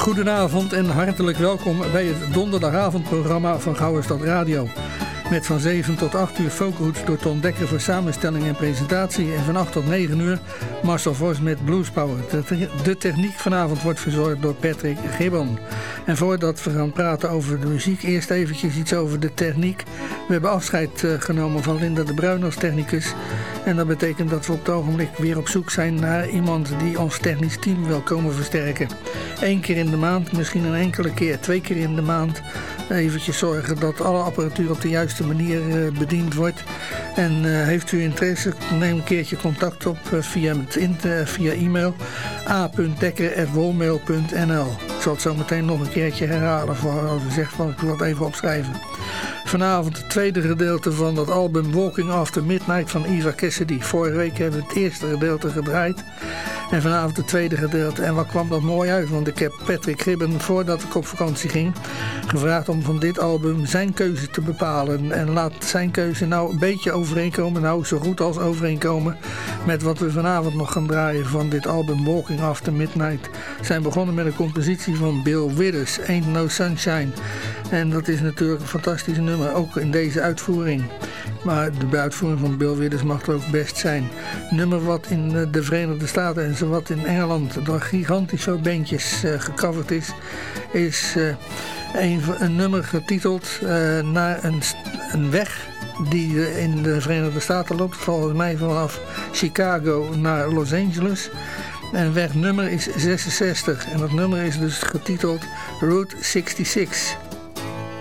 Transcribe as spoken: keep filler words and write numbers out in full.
Goedenavond en hartelijk welkom bij het donderdagavondprogramma van Gouden Stad Radio. Met van zeven tot acht uur folkroots door Ton Dekker voor samenstelling en presentatie. En van acht tot negen uur Marcel Vos met Blues Power. De, te- de techniek vanavond wordt verzorgd door Patrick Gibbon. En voordat we gaan praten over de muziek, eerst eventjes iets over de techniek. We hebben afscheid uh, genomen van Linda de Bruin als technicus. En dat betekent dat we op het ogenblik weer op zoek zijn naar iemand die ons technisch team wil komen versterken. Eén keer in de maand, misschien een enkele keer, twee keer in de maand. Eventjes zorgen dat alle apparatuur op de juiste manier uh, bediend wordt. En uh, heeft u interesse, neem een keertje contact op uh, via, het int- uh, via e-mail a punt dekker apenstaartje wolmail punt n l. Ik zal het zo meteen nog een keertje herhalen voor als u zegt van ik wil het even opschrijven. Vanavond het tweede gedeelte van dat album Walking After Midnight van Eva Cassidy. Vorige week hebben we het eerste gedeelte gedraaid. En vanavond het tweede gedeelte. En wat kwam dat mooi uit? Want ik heb Patrick Gibbon, voordat ik op vakantie ging, gevraagd om van dit album zijn keuze te bepalen. En laat zijn keuze nou een beetje overeenkomen, nou zo goed als overeenkomen, met wat we vanavond nog gaan draaien van dit album Walking After Midnight. We zijn begonnen met een compositie van Bill Withers, Ain't No Sunshine. En dat is natuurlijk een fantastisch nummer, ook in deze uitvoering. Maar de uitvoering van Bill Withers mag er ook best zijn. Nummer wat in de Verenigde Staten en zowat in Engeland door gigantisch veel bandjes uh, gecoverd is, is uh, een, een nummer getiteld uh, naar een, een weg die in de Verenigde Staten loopt, volgens mij vanaf Chicago naar Los Angeles. En wegnummer is zesenzestig en dat nummer is dus getiteld Route zesenzestig.